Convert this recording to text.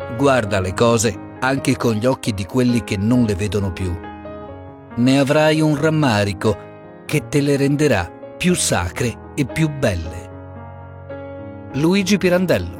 Guarda le cose anche con gli occhi di quelli che non le vedono più. Ne avrai un rammarico che te le renderà più sacre e più belle. Luigi Pirandello.